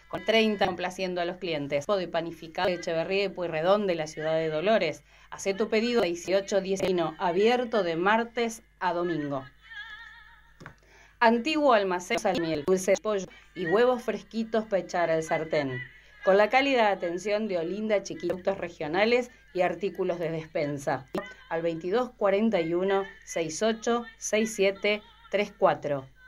con 30 complaciendo a los clientes. De panificado de Echeverría y Pueyrredón de la ciudad de Dolores. Hacé tu pedido 18-10, abierto de martes a domingo. Antiguo almacén de miel, dulce de pollo y huevos fresquitos para echar al sartén. Con la cálida atención de Olinda Chiquitos regionales y artículos de despensa. Al 2241 686734.